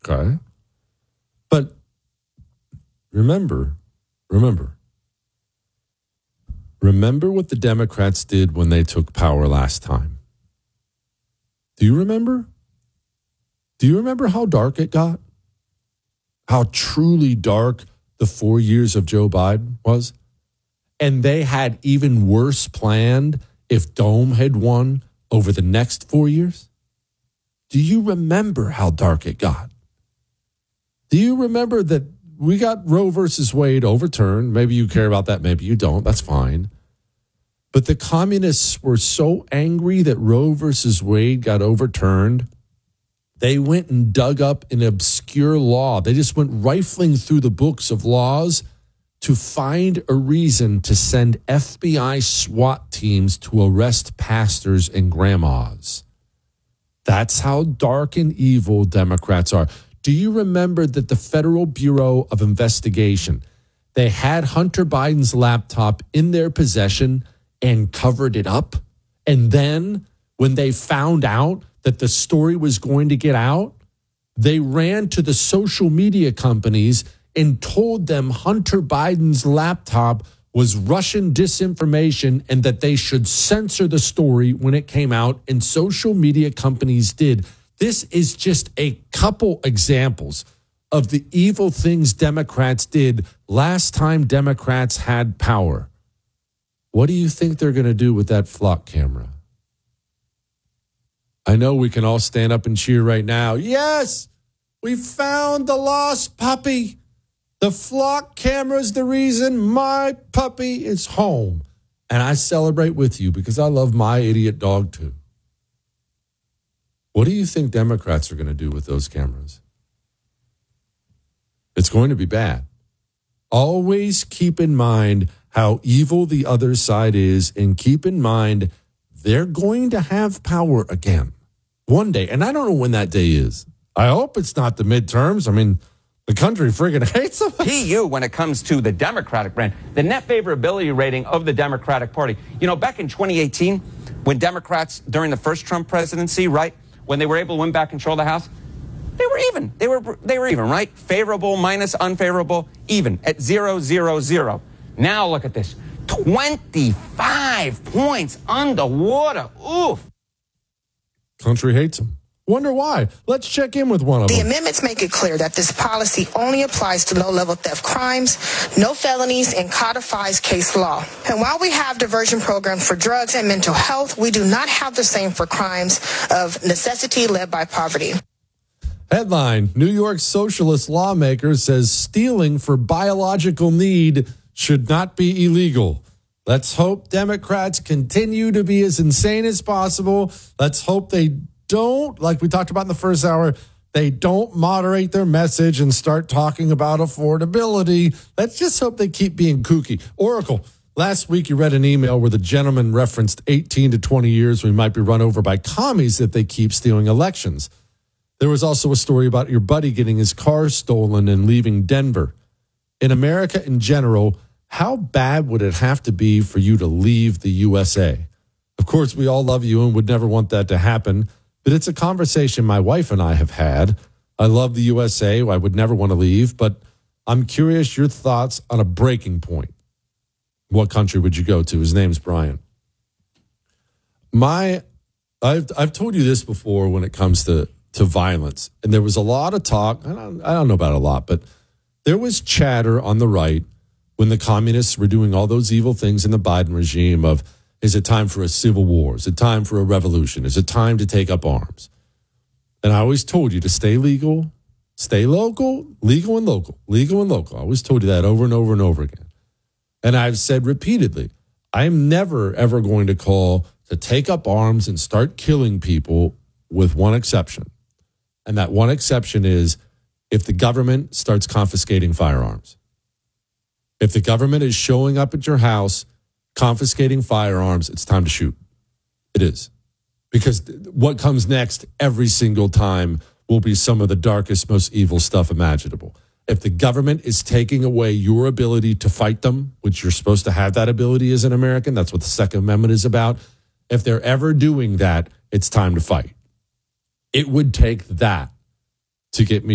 Okay. But remember what the Democrats did when they took power last time. Do you remember? Do you remember how dark it got? How truly dark the 4 years of Joe Biden was? And they had even worse planned if Dome had won over the next 4 years? Do you remember how dark it got? Do you remember that we got Roe versus Wade overturned? Maybe you care about that, maybe you don't. That's fine. But the communists were so angry that Roe versus Wade got overturned, they went and dug up an obscure law. They just went rifling through the books of laws to find a reason to send FBI SWAT teams to arrest pastors and grandmas. That's how dark and evil Democrats are. Do you remember that the Federal Bureau of Investigation, they had Hunter Biden's laptop in their possession and covered it up? And then when they found out that the story was going to get out, they ran to the social media companies and told them Hunter Biden's laptop was Russian disinformation and that they should censor the story when it came out, and social media companies did. This is just a couple examples of the evil things Democrats did last time Democrats had power. What do you think they're going to do with that flock camera? I know we can all stand up and cheer right now. Yes, we found the lost puppy. The flock camera is the reason my puppy is home. And I celebrate with you because I love my idiot dog too. What do you think Democrats are going to do with those cameras? It's going to be bad. Always keep in mind how evil the other side is, and keep in mind they're going to have power again one day. And I don't know when that day is. I hope it's not the midterms. I mean, the country friggin' hates them. PU, when it comes to the Democratic brand, the net favorability rating of the Democratic Party. You know, back in 2018, when Democrats, during the first Trump presidency, right, when they were able to win back control of the House, they were even. They were even, right? Favorable minus unfavorable, even at 0-0-0. Now look at this. 25 points underwater. Oof. Country hates them. Wonder why? Let's check in with one of them. The amendments make it clear that this policy only applies to low-level theft crimes, no felonies, and codifies case law. And while we have diversion programs for drugs and mental health, we do not have the same for crimes of necessity led by poverty. Headline, New York socialist lawmaker says stealing for biological need should not be illegal. Let's hope Democrats continue to be as insane as possible. Let's hope they don't, like we talked about in the first hour, they don't moderate their message and start talking about affordability. Let's just hope they keep being kooky. Oracle, last week you read an email where the gentleman referenced 18 to 20 years we might be run over by commies if they keep stealing elections. There was also a story about your buddy getting his car stolen and leaving Denver. In America in general, how bad would it have to be for you to leave the USA? Of course, we all love you and would never want that to happen, but it's a conversation my wife and I have had. I love the USA. I would never want to leave, but I'm curious your thoughts on a breaking point. What country would you go to? His name's Brian. I've told you this before when it comes to violence, and there was a lot of talk. I don't know about a lot, but there was chatter on the right when the communists were doing all those evil things in the Biden regime of, is it time for a civil war? Is it time for a revolution? Is it time to take up arms? And I always told you to stay legal, stay local, legal and local, legal and local. I always told you that over and over and over again. And I've said repeatedly, I am never, ever going to call to take up arms and start killing people with one exception. And that one exception is if the government starts confiscating firearms. If the government is showing up at your house, confiscating firearms, it's time to shoot. It is. Because what comes next every single time will be some of the darkest, most evil stuff imaginable. If the government is taking away your ability to fight them, which you're supposed to have that ability as an American, that's what the Second Amendment is about. If they're ever doing that, it's time to fight. It would take that to get me